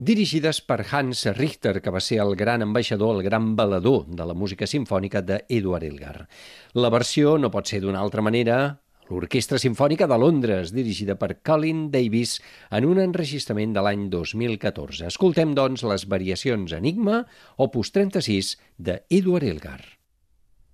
dirigides per Hans Richter, que va ser el gran ambaixador, el gran valedor de la música simfònica d'Edward Elgar. La versió no pot ser d'una altra manera. L'Orquestra Simfònica de Londres, dirigida per Colin Davis, en un enregistrament de l'any 2014. Escoltem, doncs, les variacions Enigma, opus 36, d'Edward Elgar.